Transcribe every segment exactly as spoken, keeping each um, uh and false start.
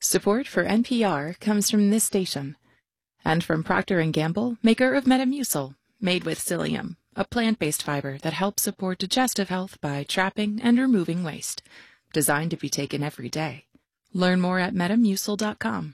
Support for N P R comes from this station and from Procter and Gamble, maker of Metamucil, made with psyllium, a plant-based fiber that helps support digestive health by trapping and removing waste. Designed to be taken every day. Learn more at metamucil dot com.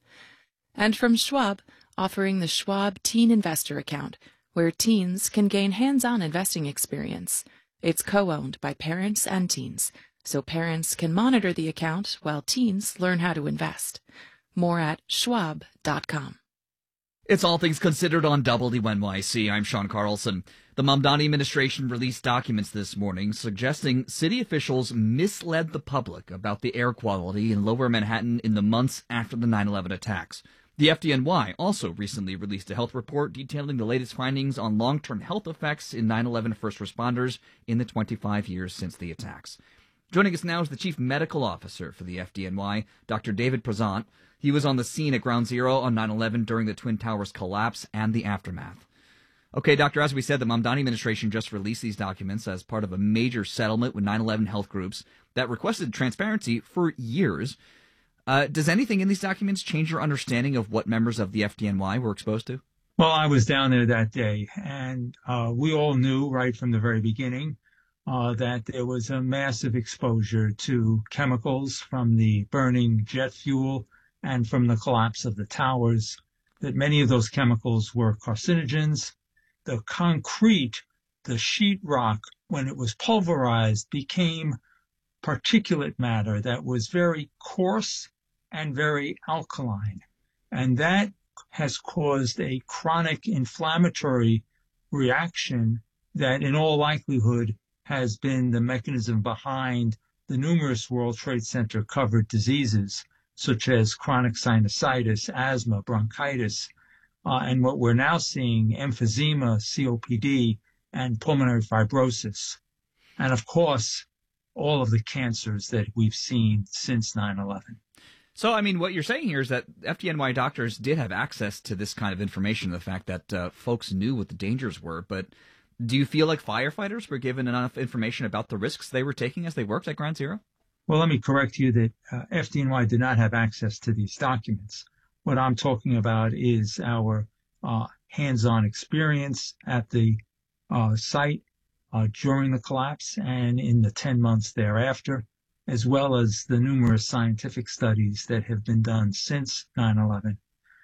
And from Schwab, offering the Schwab Teen Investor Account, where teens can gain hands-on investing experience. It's co-owned by parents and teens, so parents can monitor the account while teens learn how to invest. More at schwab dot com. It's All Things Considered on W N Y C. I'm Sean Carlson. The Mamdani administration released documents this morning suggesting city officials misled the public about the air quality in Lower Manhattan in the months after the nine eleven attacks. The F D N Y also recently released a health report detailing the latest findings on long-term health effects in nine eleven first responders in the twenty-five years since the attacks. Joining us now is the Chief Medical Officer for the F D N Y, Doctor David Prezant. He was on the scene at Ground Zero on nine eleven during the Twin Towers collapse and the aftermath. Okay, Doctor, as we said, the Mamdani administration just released these documents as part of a major settlement with nine eleven health groups that requested transparency for years. Uh, does anything in these documents change your understanding of what members of the F D N Y were exposed to? Well, I was down there that day, and uh, we all knew right from the very beginning uh, that there was a massive exposure to chemicals from the burning jet fuel and from the collapse of the towers, that many of those chemicals were carcinogens. The concrete, the sheetrock, when it was pulverized, became particulate matter that was very coarse and very alkaline. And that has caused a chronic inflammatory reaction that in all likelihood has been the mechanism behind the numerous World Trade Center covered diseases, such as chronic sinusitis, asthma, bronchitis, uh, and what we're now seeing, emphysema, C O P D, and pulmonary fibrosis. And of course, all of the cancers that we've seen since nine eleven. So, I mean, what you're saying here is that F D N Y doctors did have access to this kind of information, the fact that uh, folks knew what the dangers were, but do you feel like firefighters were given enough information about the risks they were taking as they worked at Ground Zero? Well, let me correct you that uh, F D N Y did not have access to these documents. What I'm talking about is our uh, hands-on experience at the uh, site uh, during the collapse and in the ten months thereafter, as well as the numerous scientific studies that have been done since nine eleven.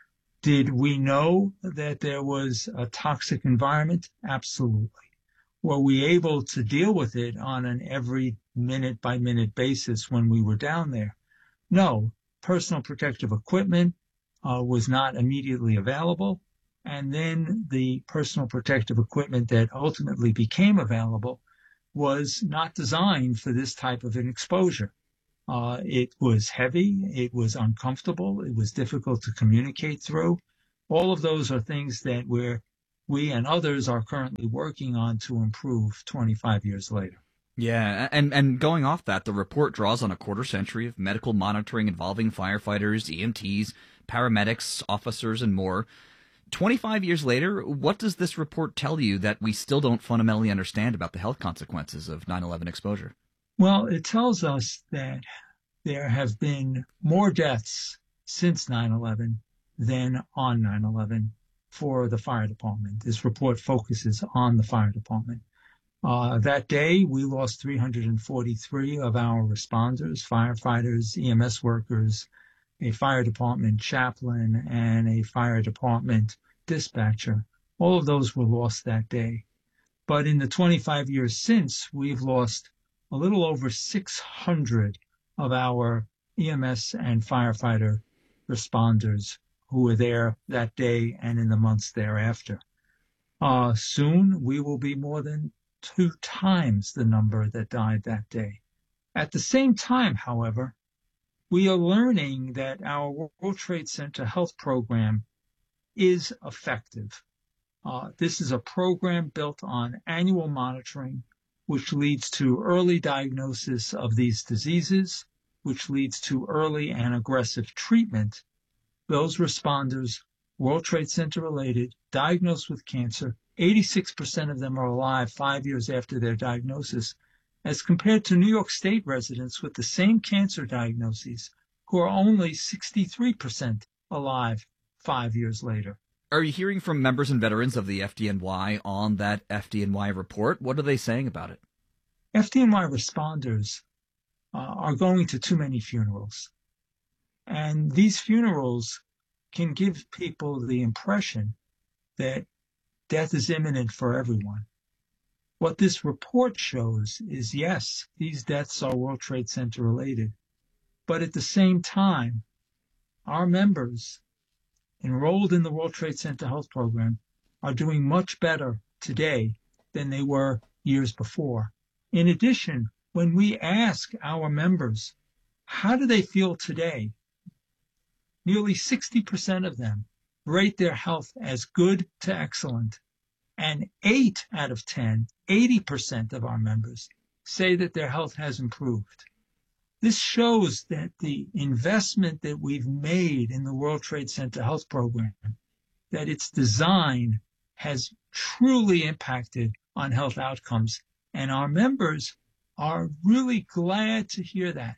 Did we know that there was a toxic environment? Absolutely. Were we able to deal with it on an every minute by minute basis when we were down there? No. Personal protective equipment uh, was not immediately available. And then the personal protective equipment that ultimately became available was not designed for this type of an exposure. Uh, it was heavy. It was uncomfortable. It was difficult to communicate through. All of those are things that we're we and others are currently working on to improve twenty-five years later. Yeah, and, and going off that, the report draws on a quarter century of medical monitoring involving firefighters, E M Ts, paramedics, officers, and more. twenty-five years later, what does this report tell you that we still don't fundamentally understand about the health consequences of nine eleven exposure? Well, it tells us that there have been more deaths since nine eleven than on nine eleven. For the fire department. This report focuses on the fire department. Uh, that day, we lost three hundred forty-three of our responders, firefighters, E M S workers, a fire department chaplain, and a fire department dispatcher. All of those were lost that day. But in the twenty-five years since, we've lost a little over six hundred of our E M S and firefighter responders who were there that day and in the months thereafter. Uh, soon, we will be more than two times the number that died that day. At the same time, however, we are learning that our World Trade Center health program is effective. Uh, this is a program built on annual monitoring, which leads to early diagnosis of these diseases, which leads to early and aggressive treatment. Those responders, World Trade Center related, diagnosed with cancer, eighty-six percent of them are alive five years after their diagnosis, as compared to New York State residents with the same cancer diagnoses who are only sixty-three percent alive five years later. Are you hearing from members and veterans of the F D N Y on that F D N Y report? What are they saying about it? F D N Y responders uh, are going to too many funerals. And these funerals can give people the impression that death is imminent for everyone. What this report shows is, yes, these deaths are World Trade Center related, but at the same time, our members enrolled in the World Trade Center Health Program are doing much better today than they were years before. In addition, when we ask our members, how do they feel today? Nearly sixty percent of them rate their health as good to excellent. And eight out of ten, eighty percent of our members say that their health has improved. This shows that the investment that we've made in the World Trade Center Health Program, that its design has truly impacted on health outcomes. And our members are really glad to hear that.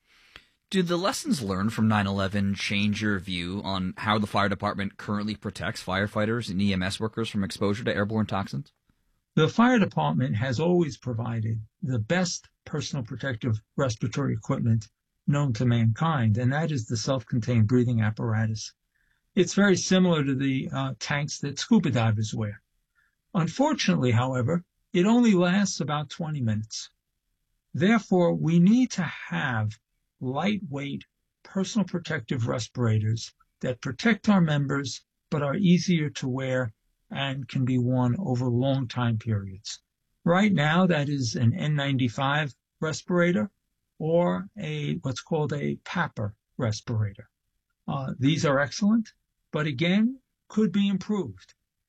Do the lessons learned from nine eleven change your view on how the fire department currently protects firefighters and E M S workers from exposure to airborne toxins? The fire department has always provided the best personal protective respiratory equipment known to mankind, and that is the self-contained breathing apparatus. It's very similar to the uh, tanks that scuba divers wear. Unfortunately, however, it only lasts about twenty minutes. Therefore, we need to have lightweight personal protective respirators that protect our members but are easier to wear and can be worn over long time periods. Right now, that is an N ninety-five respirator or a what's called a PAPR respirator. Uh, these are excellent, but again, could be improved.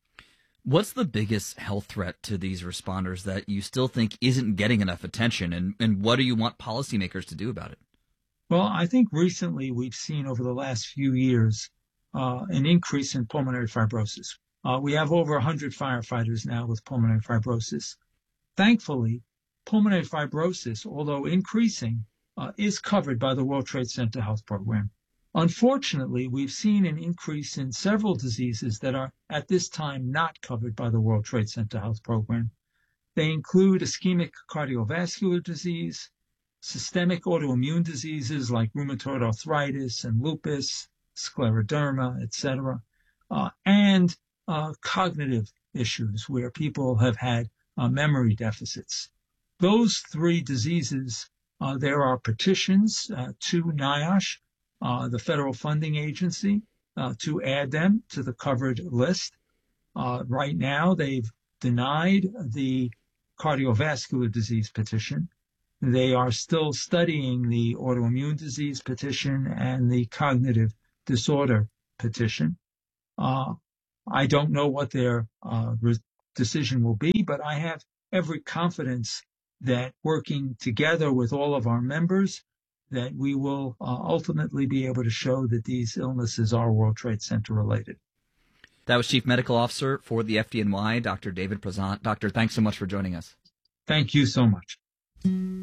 What's the biggest health threat to these responders that you still think isn't getting enough attention, and, and what do you want policymakers to do about it? Well, I think recently we've seen over the last few years uh, an increase in pulmonary fibrosis. Uh, we have over one hundred firefighters now with pulmonary fibrosis. Thankfully, pulmonary fibrosis, although increasing, uh, is covered by the World Trade Center Health Program. Unfortunately, we've seen an increase in several diseases that are at this time not covered by the World Trade Center Health Program. They include ischemic cardiovascular disease, systemic autoimmune diseases like rheumatoid arthritis and lupus, scleroderma, et cetera, uh, and uh, cognitive issues where people have had uh, memory deficits. Those three diseases, uh, there are petitions uh, to NIOSH, uh, the federal funding agency, uh, to add them to the covered list. Uh, right now, they've denied the cardiovascular disease petition. They are still studying the autoimmune disease petition and the cognitive disorder petition. Uh, I don't know what their uh, re- decision will be, but I have every confidence that working together with all of our members, that we will uh, ultimately be able to show that these illnesses are World Trade Center related. That was Chief Medical Officer for the F D N Y, Doctor David Prezant. Doctor, thanks so much for joining us. Thank you so much.